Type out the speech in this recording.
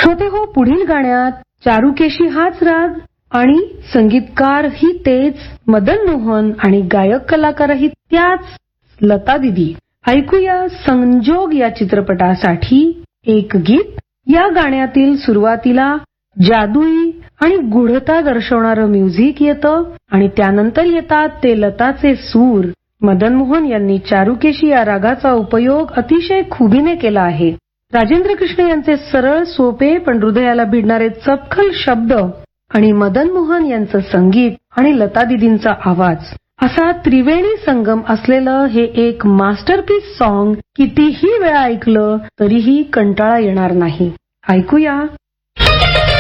श्रोते हो, पुढील गाण्यात चारुकेशी हाच राग आणि संगीतकार ही तेच मदन मोहन आणि गायक कलाकारही त्याच लता दीदी. ऐकूया संजोग या चित्रपटासाठी एक गीत. या गाण्यातील सुरुवातीला जादुई आणि गूढता दर्शवणारं म्युझिक येतं आणि त्यानंतर येतात ते लताचे सूर. मदन मोहन यांनी चारुकेशी या रागाचा उपयोग अतिशय खुबीने केला आहे. राजेंद्र कृष्ण यांचे सरळ सोपे पण हृदयाला भिडणारे चपखल शब्द आणि मदन मोहन यांचं संगीत आणि लता दीदींचा आवाज असा त्रिवेणी संगम असलेलं हे एक मास्टरपीस सॉन्ग कितीही वेळा ऐकलं तरीही कंटाळा येणार नाही. ऐकूया.